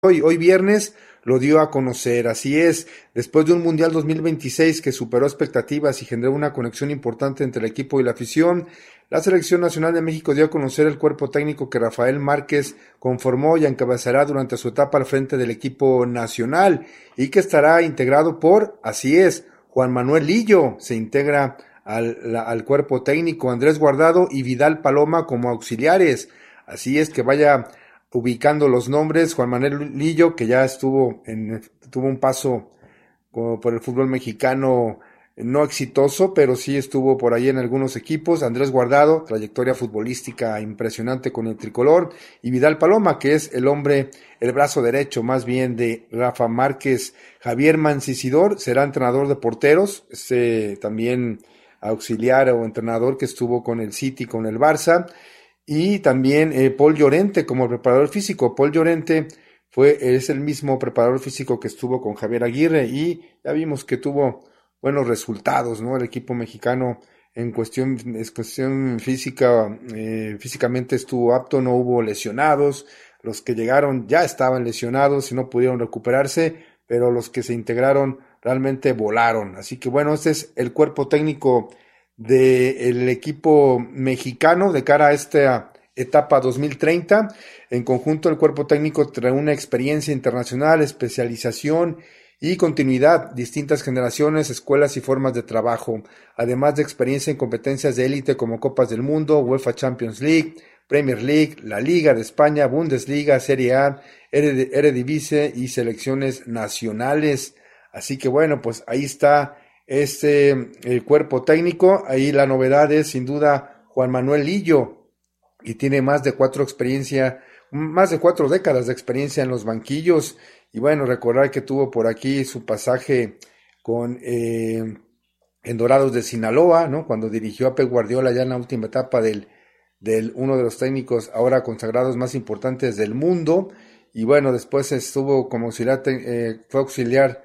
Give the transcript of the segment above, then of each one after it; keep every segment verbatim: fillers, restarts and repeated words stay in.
Hoy, hoy viernes lo dio a conocer, así es, después de un Mundial dos mil veintiséis que superó expectativas y generó una conexión importante entre el equipo y la afición, la Selección Nacional de México dio a conocer el cuerpo técnico que Rafael Márquez conformó y encabezará durante su etapa al frente del equipo nacional y que estará integrado por, así es, Juan Manuel Lillo, se integra al, la, al cuerpo técnico, Andrés Guardado y Vidal Paloma como auxiliares, así es que vaya ubicando los nombres. Juan Manuel Lillo, que ya estuvo en, tuvo un paso como por el fútbol mexicano no exitoso, pero sí estuvo por ahí en algunos equipos. Andrés Guardado, trayectoria futbolística impresionante con el tricolor, y Vidal Paloma, que es el hombre, el brazo derecho más bien de Rafa Márquez. Javier Mancisidor será entrenador de porteros, este también auxiliar o entrenador que estuvo con el City, con el Barça. Y también eh, Paul Llorente como preparador físico. Paul Llorente fue, es el mismo preparador físico que estuvo con Javier Aguirre y ya vimos que tuvo buenos resultados, ¿no? El equipo mexicano en cuestión, en cuestión física, eh, físicamente estuvo apto, no hubo lesionados. Los que llegaron ya estaban lesionados y no pudieron recuperarse, pero los que se integraron realmente volaron. Así que bueno, este es el cuerpo técnico del equipo mexicano de cara a esta etapa dos mil treinta. En conjunto, el cuerpo técnico trae una experiencia internacional, especialización y continuidad, distintas generaciones, escuelas y formas de trabajo, además de experiencia en competencias de élite como Copas del Mundo, UEFA Champions League, Premier League, la Liga de España, Bundesliga, Serie A, Eredivisie y selecciones nacionales. Así que bueno, pues ahí está este el cuerpo técnico. Ahí la novedad es sin duda Juan Manuel Lillo, y tiene más de cuatro experiencia, más de cuatro décadas de experiencia en los banquillos. Y bueno, recordar que tuvo por aquí su pasaje con eh, en Dorados de Sinaloa, ¿no? Cuando dirigió a Pep Guardiola ya en la última etapa del, del uno de los técnicos ahora consagrados más importantes del mundo. Y bueno, después estuvo como auxiliar, eh, fue auxiliar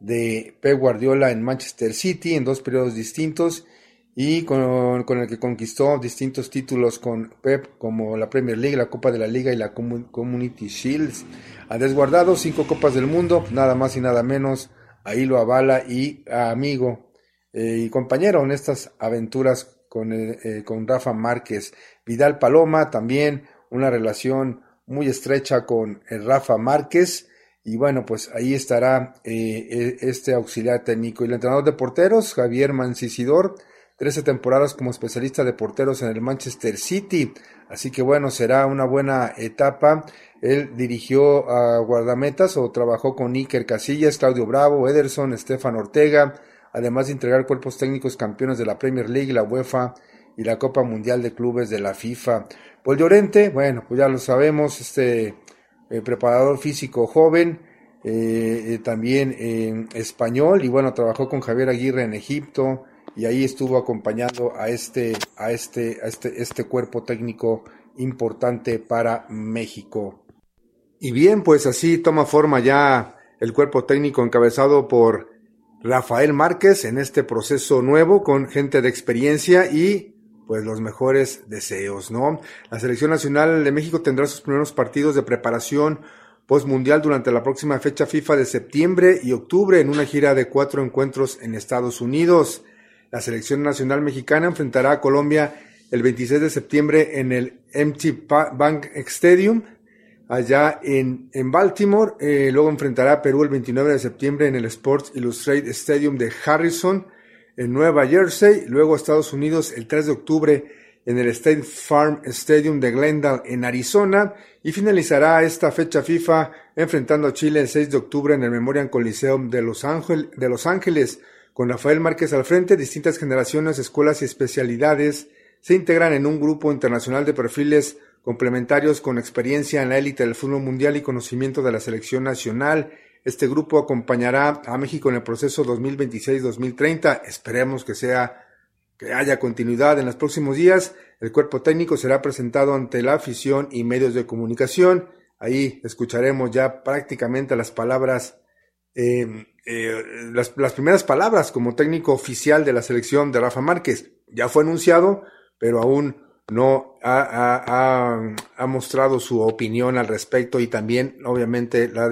de Pep Guardiola en Manchester City en dos periodos distintos y con, con el que conquistó distintos títulos con Pep, como la Premier League, la Copa de la Liga y la Community Shields. Andrés Guardado, cinco Copas del Mundo, nada más y nada menos, ahí lo avala, y amigo eh, y compañero en estas aventuras con, eh, con Rafa Márquez. Vidal Paloma, también una relación muy estrecha con el Rafa Márquez. Y bueno, pues ahí estará eh, este auxiliar técnico. Y el entrenador de porteros, Javier Mancisidor, trece temporadas como especialista de porteros en el Manchester City. Así que bueno, será una buena etapa. Él dirigió a guardametas o trabajó con Iker Casillas, Claudio Bravo, Ederson, Estefan Ortega, además de integrar cuerpos técnicos campeones de la Premier League, la UEFA y la Copa Mundial de Clubes de la FIFA. Paul Llorente, bueno, pues ya lo sabemos, este... Eh, preparador físico joven, eh, eh, también eh, español, y bueno, trabajó con Javier Aguirre en Egipto y ahí estuvo acompañando a este a este a este este cuerpo técnico importante para México. Y bien, pues así toma forma ya el cuerpo técnico encabezado por Rafael Márquez en este proceso nuevo con gente de experiencia y pues los mejores deseos, ¿no? La Selección Nacional de México tendrá sus primeros partidos de preparación postmundial durante la próxima fecha FIFA de septiembre y octubre en una gira de cuatro encuentros en Estados Unidos. La Selección Nacional Mexicana enfrentará a Colombia el veintiséis de septiembre en el M T Bank Stadium, allá en, en Baltimore. Eh, luego enfrentará a Perú el veintinueve de septiembre en el Sports Illustrated Stadium de Harrison, en Nueva Jersey, luego Estados Unidos el tres de octubre en el State Farm Stadium de Glendale en Arizona, y finalizará esta fecha FIFA enfrentando a Chile el seis de octubre en el Memorial Coliseum de Los Ángeles, de Los Ángeles. Con Rafael Márquez al frente, distintas generaciones, escuelas y especialidades se integran en un grupo internacional de perfiles complementarios con experiencia en la élite del fútbol mundial y conocimiento de la selección nacional. Este grupo acompañará a México en el proceso dos mil veintiséis dos mil treinta. Esperemos que sea, que haya continuidad en los próximos días. El cuerpo técnico será presentado ante la afición y medios de comunicación. Ahí escucharemos ya prácticamente las palabras, eh, eh, las, las primeras palabras como técnico oficial de la selección de Rafa Márquez. Ya fue anunciado, pero aún no ha, ha, ha, ha mostrado su opinión al respecto y también obviamente la